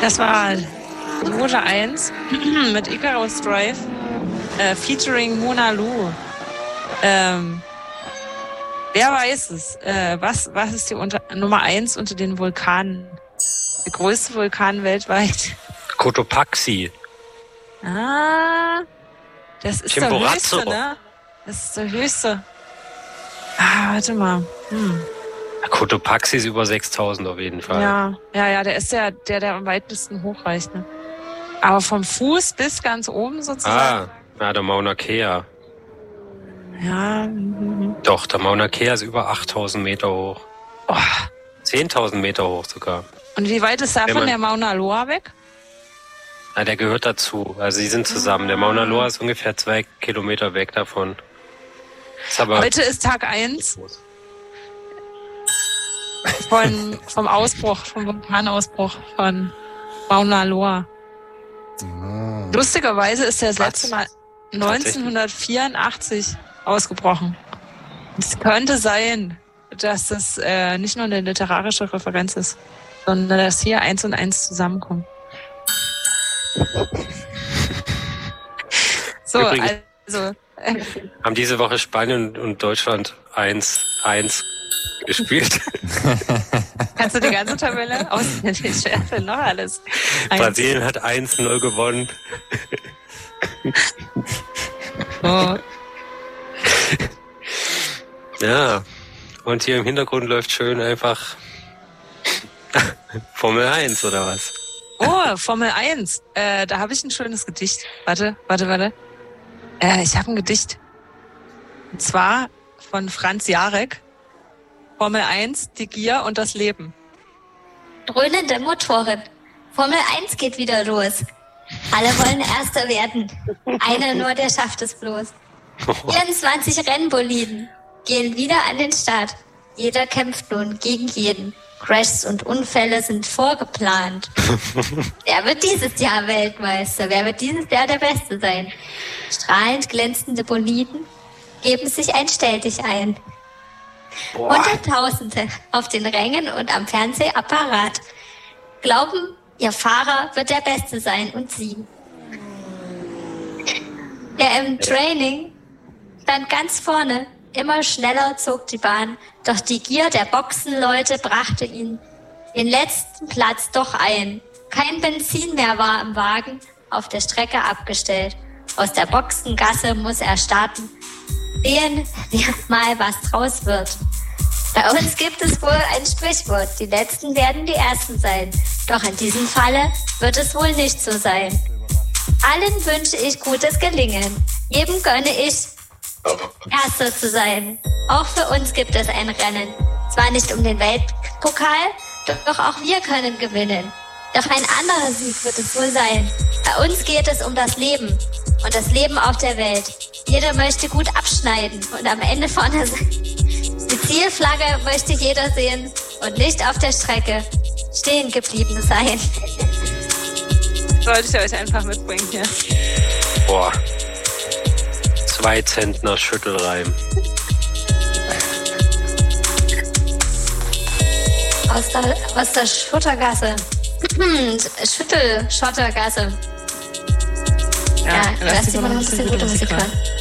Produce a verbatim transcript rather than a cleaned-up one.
Das war Route eins mit Icarus Drive, äh, featuring Mona Lou. Ähm, wer weiß es? Äh, was, was ist die unter, Nummer eins unter den Vulkanen? Der größte Vulkan weltweit? Cotopaxi. Ah, das ist der Chimborazo. höchste, ne? Das ist der höchste. Ah, warte mal. Hm. Cotopaxi ist über sechstausend auf jeden Fall. Ja, ja, ja, der ist der, der, der am weitesten hochreicht, ne? Aber vom Fuß bis ganz oben sozusagen. Ah, ja, der Mauna Kea. Ja. Mhm. Doch, der Mauna Kea ist über achttausend Meter hoch. Oh. zehntausend Meter hoch sogar. Und wie weit ist davon man, der Mauna Loa weg? Ja, der gehört dazu. Also sie sind zusammen. Der Mauna Loa ist ungefähr zwei Kilometer weg davon. Ist aber Heute ist Tag eins von, vom Ausbruch, vom Vulkanausbruch von Mauna Loa. Ah. Lustigerweise ist der das Was? letzte Mal neunzehnhundertvierundachtzig ausgebrochen. Es könnte sein, dass das äh, nicht nur eine literarische Referenz ist, sondern dass hier eins und eins zusammenkommen. So, Übrigens also. Äh, haben diese Woche Spanien und Deutschland eins eins gespielt. kannst du die ganze Tabelle auswendig? Ich werde noch alles. Brasilien hat eins null gewonnen. Oh. Ja, und hier im Hintergrund läuft schön einfach Formel eins oder was? Oh, Formel eins. Äh, da habe ich ein schönes Gedicht. Warte, warte, warte. Äh, ich habe ein Gedicht. Und zwar von Franz Jarek. Formel eins, die Gier und das Leben. Dröhnende Motoren. Formel eins geht wieder los. Alle wollen Erster werden. Einer nur, der schafft es bloß. vierundzwanzig Rennboliden gehen wieder an den Start. Jeder kämpft nun gegen jeden. Crashs und Unfälle sind vorgeplant. Wer wird dieses Jahr Weltmeister? Wer wird dieses Jahr der Beste sein? Strahlend glänzende Boliden geben sich ein Stelldich ein. Boah. Hunderttausende auf den Rängen und am Fernsehapparat glauben, ihr Fahrer wird der Beste sein und sie. Der im Training stand ganz vorne. Immer schneller zog die Bahn, doch die Gier der Boxenleute brachte ihn den letzten Platz doch ein. Kein Benzin mehr war im Wagen, auf der Strecke abgestellt. Aus der Boxengasse muss er starten. Sehen wir mal, was draus wird. Bei uns gibt es wohl ein Sprichwort, die Letzten werden die Ersten sein. Doch in diesem Falle wird es wohl nicht so sein. Allen wünsche ich gutes Gelingen. Jedem gönne ich, Erster zu sein. Auch für uns gibt es ein Rennen. Zwar nicht um den Weltpokal, doch auch wir können gewinnen. Doch ein anderer Sieg wird es wohl sein. Bei uns geht es um das Leben und das Leben auf der Welt. Jeder möchte gut abschneiden und am Ende vorne sein. Die Zielflagge möchte jeder sehen und nicht auf der Strecke stehen geblieben sein. Sollte ich euch einfach mitbringen hier. Boah. Zwei Zentner Schüttelreim. Aus der, aus der Schuttergasse. Schüttel-Schottergasse. Ja, Ja, lass die mal noch ein bisschen gute Musik hören.